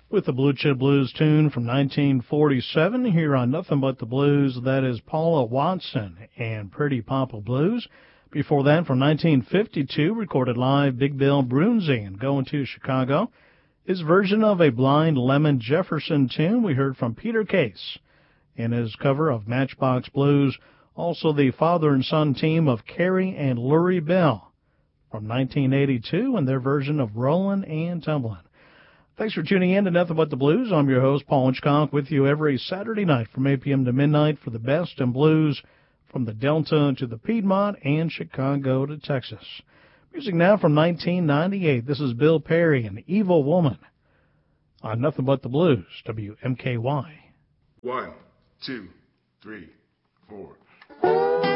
With the Blue Chip Blues tune from 1947 here on Nothing But the Blues, that is Paula Watson and Pretty Papa Blues. Before that, from 1952, recorded live, Big Bill Broonzy and Going to Chicago. His version of a Blind Lemon Jefferson tune we heard from Peter Case in his cover of Matchbox Blues. Also the father and son team of Carrie and Lurie Bell from 1982 and their version of Rollin' and Tumblin'. Thanks for tuning in to Nothing But the Blues. I'm your host, Paul Hitchcock, with you every Saturday night from 8 p.m. to midnight for the best in blues from the Delta to the Piedmont and Chicago to Texas. Music now from 1998. This is Bill Perry and Evil Woman on Nothing But the Blues, WMKY. 1, 2, 3, 4.